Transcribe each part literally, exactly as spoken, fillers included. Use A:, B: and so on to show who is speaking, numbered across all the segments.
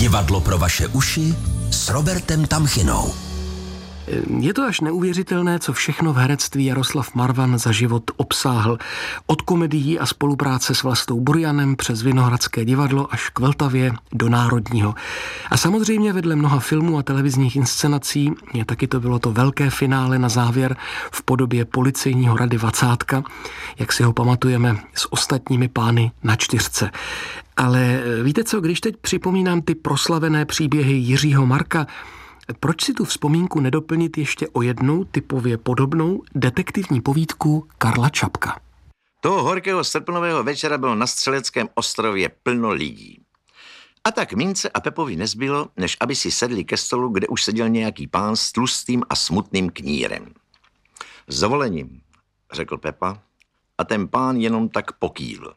A: Divadlo pro vaše uši s Robertem Tamchinou.
B: Je to až neuvěřitelné, co všechno v herectví Jaroslav Marvan za život obsáhl. Od komedií a spolupráce s Vlastou Burjanem přes Vinohradské divadlo až k Vltavě do Národního. A samozřejmě vedle mnoha filmů a televizních inscenací je taky to bylo to velké finále na závěr v podobě Policejního rady Vacátka, jak si ho pamatujeme s ostatními pány na čtyřce. Ale víte co, když teď připomínám ty proslavené příběhy Jiřího Marka, proč si tu vzpomínku nedoplnit ještě o jednu typově podobnou detektivní povídku Karla Čapka?
C: Toho horkého srpnového večera bylo na Střeleckém ostrově plno lidí. A tak Mince a Pepovi nezbylo, než aby si sedli ke stolu, kde už seděl nějaký pán s tlustým a smutným knírem. S dovolením, řekl Pepa, a ten pán jenom tak pokývl.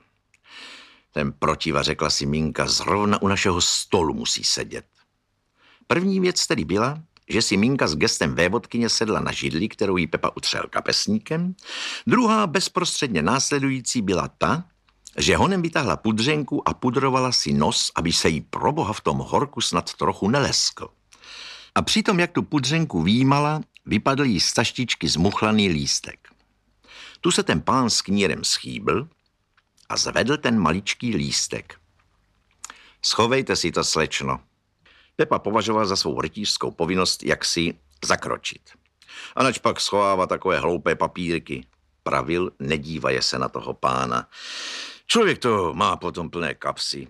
C: Ten protiva, řekla si Minka, zrovna u našeho stolu musí sedět. První věc tedy byla, že si Minka s gestem vévodkyně sedla na židli, kterou jí Pepa utřel kapesníkem. Druhá bezprostředně následující byla ta, že honem vytáhla pudřenku a pudrovala si nos, aby se jí proboha v tom horku snad trochu neleskl. A přitom, jak tu pudřenku výjímala, vypadl jí z taštičky zmuchlaný lístek. Tu se ten pán s knírem schýbl a zvedl ten maličký lístek. Schovejte si to, slečno. Pepa považoval za svou rytířskou povinnost, jak si zakročit. A nač pak schovává takové hloupé papírky. Pravil, nedívaje se na toho pána. Člověk to má potom plné kapsy.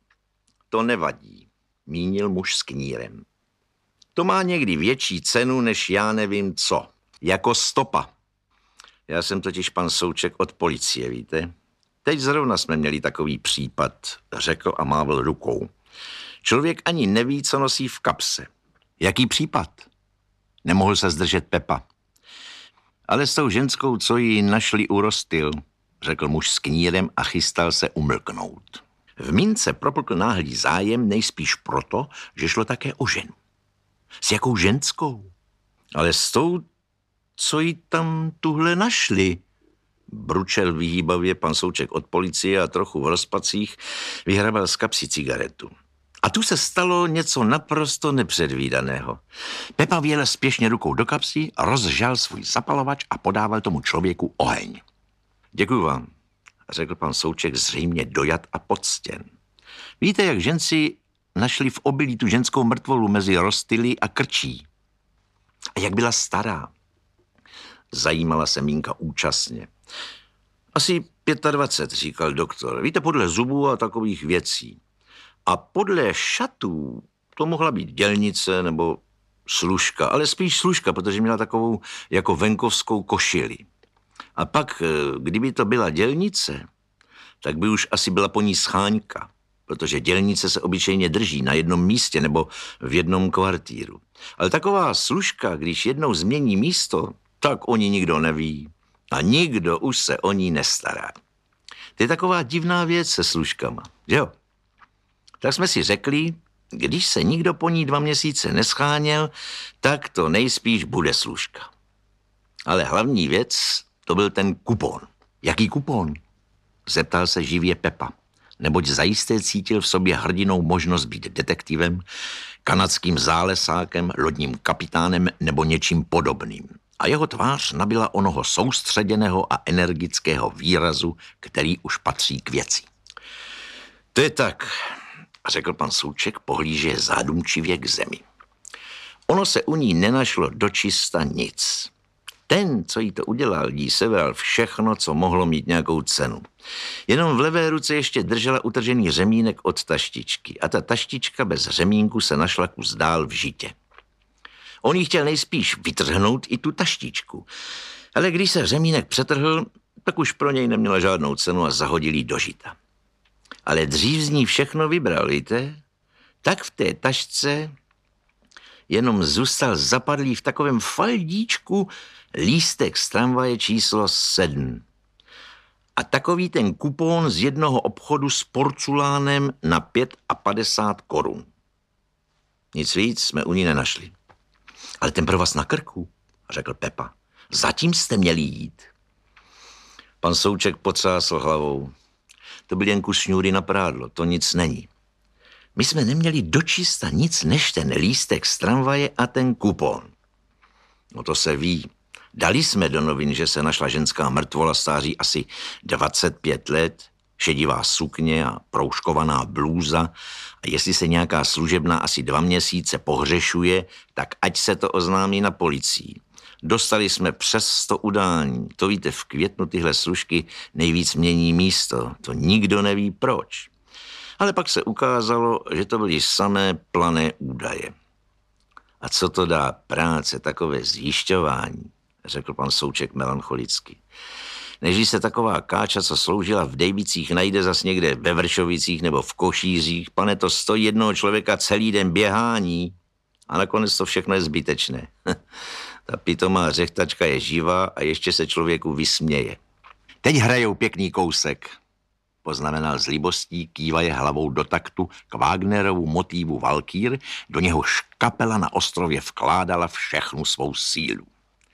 C: To nevadí, mínil muž s knírem. To má někdy větší cenu, než já nevím co. Jako stopa. Já jsem totiž pan Souček od policie, víte? Teď zrovna jsme měli takový případ, řekl a mávl rukou. Člověk ani neví, co nosí v kapse. Jaký případ? Nemohl se zdržet Pepa. Ale s tou ženskou, co ji našli u Rostýl, řekl muž s knírem a chystal se umlknout. V Mince propukl náhlý zájem nejspíš proto, že šlo také o ženu. S jakou ženskou? Ale s tou, co ji tam tuhle našli, bručel vyhýbavě pan Souček od policie a trochu v rozpacích vyhrabal z kapsy cigaretu. A tu se stalo něco naprosto nepředvídaného. Pepa věl spěšně rukou do kapsy, rozžal svůj zapalovač a podával tomu člověku oheň. Děkuju vám, řekl pan Souček zřejmě dojat a poctěn. Víte, jak ženci našli v obilí tu ženskou mrtvolu mezi Rostýly a Krčí? A jak byla stará? Zajímala se Minka účastně. Asi dvacet pět, říkal doktor. Víte, podle zubů a takových věcí. A podle šatů to mohla být dělnice nebo služka, ale spíš služka, protože měla takovou jako venkovskou košili. A pak, kdyby to byla dělnice, tak by už asi byla po ní scháňka, protože dělnice se obyčejně drží na jednom místě nebo v jednom kvartíru. Ale taková služka, když jednou změní místo, tak o ní nikdo neví a nikdo už se o ní nestará. To je taková divná věc se služkama, jo? Tak jsme si řekli, když se nikdo po ní dva měsíce nescháněl, tak to nejspíš bude služka. Ale hlavní věc, to byl ten kupon. Jaký kupon? Zeptal se živě Pepa, neboť zajisté cítil v sobě hrdinou možnost být detektivem, kanadským zálesákem, lodním kapitánem nebo něčím podobným. A jeho tvář nabyla onoho soustředěného a energického výrazu, který už patří k věci. To je tak, řekl pan Souček, pohlíže zádumčivě k zemi. Ono se u ní nenašlo dočista nic. Ten, co jí to udělal, jí sebral všechno, co mohlo mít nějakou cenu. Jenom v levé ruce ještě držela utržený řemínek od taštičky a ta taštička bez řemínku se našla kus dál v žitě. On jí chtěl nejspíš vytrhnout i tu taštičku, ale když se řemínek přetrhl, tak už pro něj neměla žádnou cenu a zahodil jí do žita. Ale dřív z ní všechno vybral, víte? Tak v té tašce jenom zůstal zapadlý v takovém faldíčku lístek z tramvaje číslo sedm. A takový ten kupón z jednoho obchodu s porculánem na padesát pět korun. Nic víc jsme u ní nenašli. Ale ten pro vás na krku, řekl Pepa. Zatím jste měli jít. Pan Souček potřásl hlavou. To byl jen kus šňůry na prádlo, to nic není. My jsme neměli dočista nic než ten lístek z tramvaje a ten kupon. No to se ví. Dali jsme do novin, že se našla ženská mrtvola stáří asi dvacet pět let, šedivá sukně a proužkovaná blůza a jestli se nějaká služebná asi dva měsíce pohřešuje, tak ať se to oznámí na policii. Dostali jsme přes sto udání. To víte, v květnu tyhle služky nejvíc mění místo. To nikdo neví proč. Ale pak se ukázalo, že to byly samé plané údaje. A co to dá práce, takové zjišťování, řekl pan Souček melancholicky. Než se taková káča, co sloužila v Dejbicích, najde zas někde ve Vršovicích nebo v Košířích, pane, to stojí jednoho člověka celý den běhání a nakonec to všechno je zbytečné. Ta pitomá řechtačka je živá a ještě se člověku vysměje. Teď hrajou pěkný kousek, poznamenal s líbostí, kývaje hlavou do taktu k Wagnerovu motívu Valkýr, do něhož kapela na ostrově vkládala všechnu svou sílu.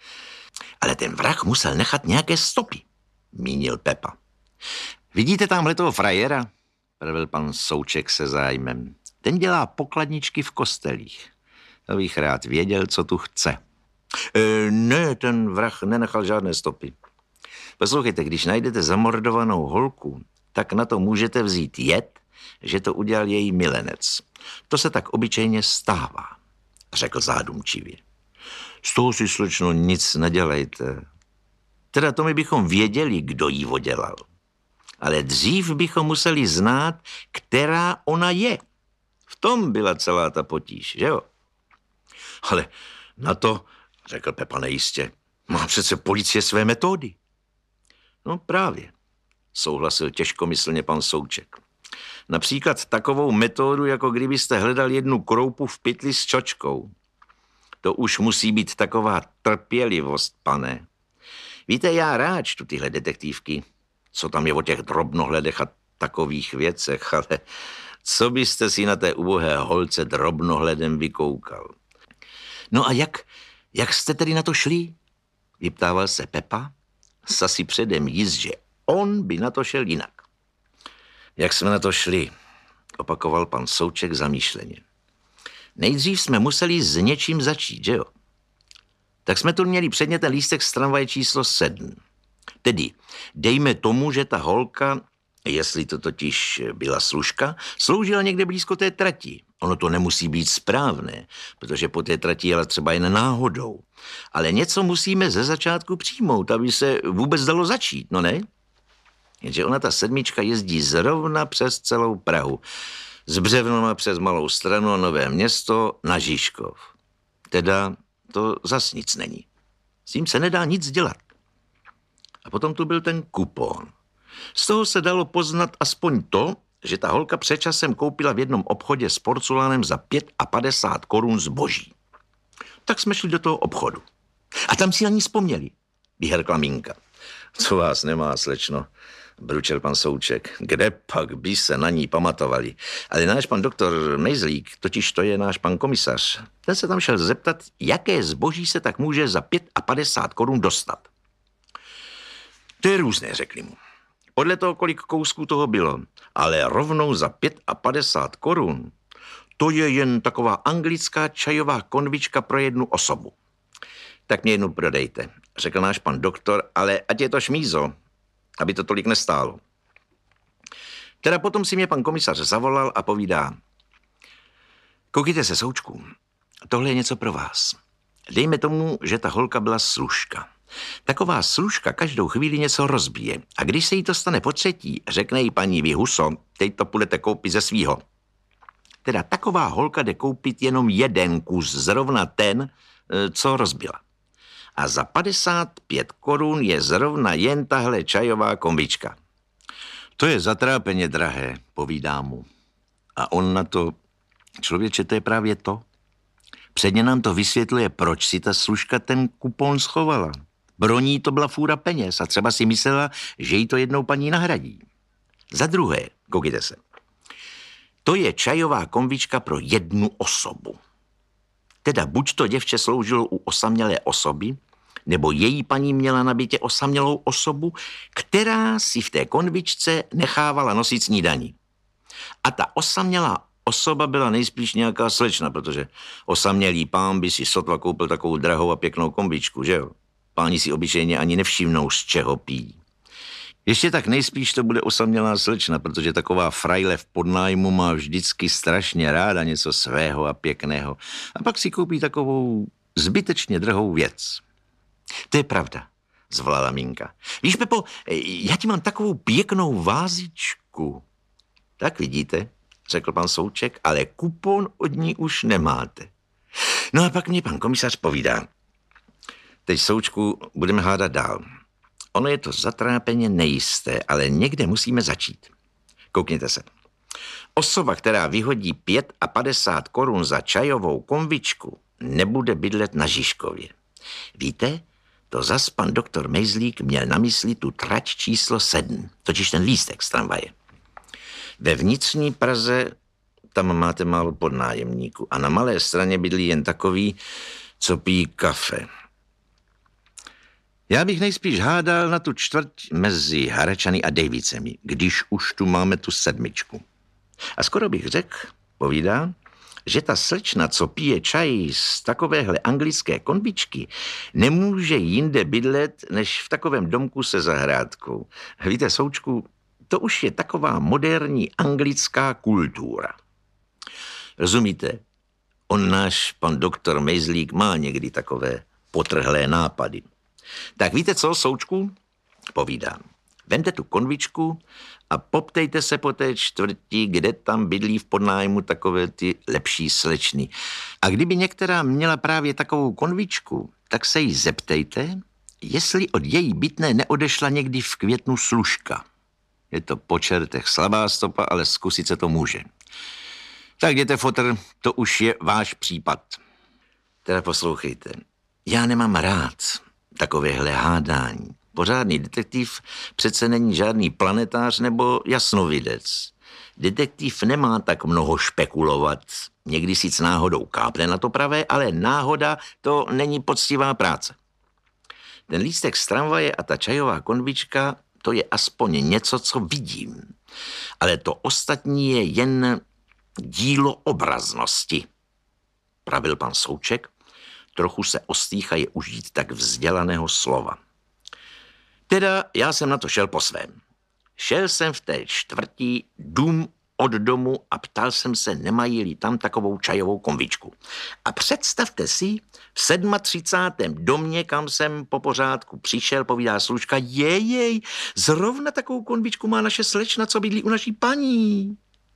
C: Ale ten vrah musel nechat nějaké stopy, mínil Pepa. Vidíte tamhle toho frajera? Pravil pan Souček se zájmem. Ten dělá pokladničky v kostelích. To bych rád věděl, co tu chce. E, ne, ten vrah nenechal žádné stopy. Poslouchejte, když najdete zamordovanou holku, tak na to můžete vzít jed, že to udělal její milenec. To se tak obyčejně stává, řekl zádumčivě. Z toho si, slečno, nic nedělejte. Teda to my bychom věděli, kdo jí odělal. Ale dřív bychom museli znát, která ona je. V tom byla celá ta potíž, že jo? Ale na to, řekl Pepa nejistě, má přece policie své metody. No právě, souhlasil těžkomyslně pan Souček. Například takovou metodu, jako kdybyste hledal jednu kroupu v pytli s čočkou. To už musí být taková trpělivost, pane. Víte, já rád čtu tyhle detektivky, co tam je o těch drobnohledech a takových věcech, ale co byste si na té ubohé holce drobnohledem vykoukal? No a jak, jak jste tedy na to šli? Vyptával se Pepa, sasi předem jist, že on by na to šel jinak. Jak jsme na to šli, opakoval pan Souček zamýšleně. Nejdřív jsme museli s něčím začít, že jo? Tak jsme tu měli předně ten lístek z tramvaje číslo sedm. Tedy dejme tomu, že ta holka, jestli to totiž byla služka, sloužila někde blízko té trati. Ono to nemusí být správné, protože po té trati jela třeba jen náhodou. Ale něco musíme ze začátku přijmout, aby se vůbec dalo začít, no ne? Jenže ona, ta sedmička, jezdí zrovna přes celou Prahu. Z Břevnova přes Malou Stranu a Nové Město na Žižkov. Teda to zas nic není. S tím se nedá nic dělat. A potom tu byl ten kupon. Z toho se dalo poznat aspoň to, že ta holka před časem koupila v jednom obchodě s porcelánem za padesát pět korun zboží. Tak jsme šli do toho obchodu. A tam si na ní vzpomněli, vyhrkla Minka. Co vás nemá, slečno, bručel pan Souček. Kde pak by se na ní pamatovali? Ale náš pan doktor Mejzlík, totiž to je náš pan komisař, ten se tam šel zeptat, jaké zboží se tak může za padesát pět korun dostat. To je různé, řekli mu. Podle toho, kolik kousků toho bylo, ale rovnou za padesát pět korun, to je jen taková anglická čajová konvička pro jednu osobu. Tak mě jednu prodejte, řekl náš pan doktor, ale ať je to šmízo, aby to tolik nestálo. Teda potom si mě pan komisař zavolal a povídá: koukejte se, Součku, tohle je něco pro vás. Dejme tomu, že ta holka byla služka. Taková služka každou chvíli něco rozbije. A když se jí to stane po třetí, řekne jí paní: vy huso, teď to půjdete koupit ze svýho. Teda taková holka jde koupit jenom jeden kus, zrovna ten, co rozbila. A za padesát pět korun je zrovna jen tahle čajová kombička. To je zatrápeně drahé, povídá mu. A on na to: člověče, to je právě to. Předně nám to vysvětluje, proč si ta služka ten kupon schovala. Pro ní to byla fůra peněz a třeba si myslela, že jí to jednou paní nahradí. Za druhé, koukejte se, to je čajová kombička pro jednu osobu. Teda buď to děvče sloužilo u osamělé osoby, nebo její paní měla na bytě osamělou osobu, která si v té konvičce nechávala nosit snídaní. A ta osamělá osoba byla nejspíš nějaká slečna, protože osamělý pán by si sotva koupil takovou drahou a pěknou kombičku, že jo? Páni si obyčejně ani nevšimnou, z čeho pijí. Ještě tak nejspíš to bude osamělá slečna, protože taková frajle v podnájmu má vždycky strašně ráda něco svého a pěkného. A pak si koupí takovou zbytečně drahou věc. To je pravda, zvolala Minka. Víš, Pepo, já ti mám takovou pěknou vázičku. Tak vidíte, řekl pan Souček, ale kupon od ní už nemáte. No a pak mě pan komisař povídá. Teď, Součku, budeme hádat dál. Ono je to zatrápeně nejisté, ale někde musíme začít. Koukněte se. Osoba, která vyhodí padesát pět korun za čajovou konvičku, nebude bydlet na Žižkově. Víte, to zas pan doktor Mejzlík měl na mysli tu trať číslo sedm, totiž ten lístek z tramvaje. Ve vnitřní Praze tam máte málo podnájemníků a na Malé Straně bydlí jen takový, co pijí kafe. Já bych nejspíš hádal na tu čtvrť mezi Harečany a Dejvicemi, když už tu máme tu sedmičku. A skoro bych řekl, povídá, že ta slečna, co pije čaj z takovéhle anglické konvičky, nemůže jinde bydlet, než v takovém domku se zahrádkou. Víte, Součku, to už je taková moderní anglická kultura. Rozumíte? On náš pan doktor Mejzlík má někdy takové potrhlé nápady. Tak víte co, Součku? Povídám. Vemte tu konvičku a poptejte se po té čtvrti, kde tam bydlí v podnájmu takové ty lepší slečny. A kdyby některá měla právě takovou konvičku, tak se jí zeptejte, jestli od její bytné neodešla někdy v květnu služka. Je to po čertech slabá stopa, ale zkusit se to může. Tak jděte, fotr, to už je váš případ. Teda poslouchejte, já nemám rád takovéhle hádání. Pořádný detektiv přece není žádný planetář nebo jasnovidec. Detektiv nemá tak mnoho špekulovat. Někdy sic náhodou kápne na to pravé, ale náhoda to není poctivá práce. Ten lístek z tramvaje a ta čajová konvička, to je aspoň něco, co vidím. Ale to ostatní je jen dílo obraznosti. Pravil pan Souček, trochu se ostýchaje užít tak vzdělaného slova. Teda já jsem na to šel po svém. Šel jsem v té čtvrtí dům od domu a ptal jsem se, nemají-li tam takovou čajovou konvičku. A představte si, v třicátém sedmém domě, kam jsem po pořádku přišel, povídá služka, jejej, zrovna takovou konvičku má naše slečna, co bydlí u naší paní.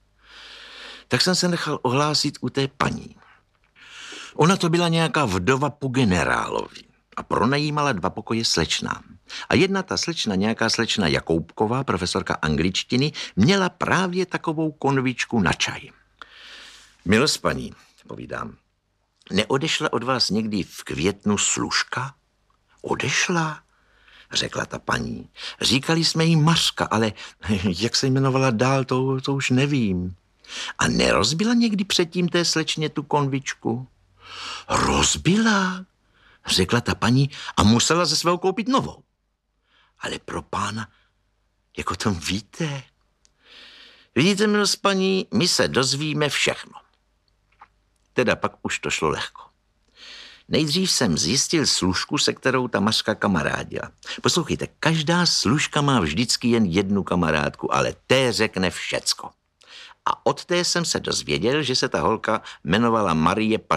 C: Tak jsem se nechal ohlásit u té paní. Ona to byla nějaká vdova po generálovi a pronajímala dva pokoje slečnám. A jedna ta slečna, nějaká slečna Jakoubková, profesorka angličtiny, měla právě takovou konvičku na čaj. Milost paní, povídám, neodešla od vás někdy v květnu služka? Odešla, řekla ta paní. Říkali jsme jí Mařka, ale jak se jmenovala dál, to, to už nevím. A nerozbila někdy předtím té slečně tu konvičku? Rozbila, řekla ta paní a musela ze svého koupit novou. Ale pro pána, jak o tom víte? Vidíte, milost paní, my se dozvíme všechno. Teda pak už to šlo lehko. Nejdřív jsem zjistil služku, se kterou ta Mařka kamarádila. Poslouchejte, každá služka má vždycky jen jednu kamarádku, ale té řekne všecko. A od té jsem se dozvěděl, že se ta holka jmenovala Marie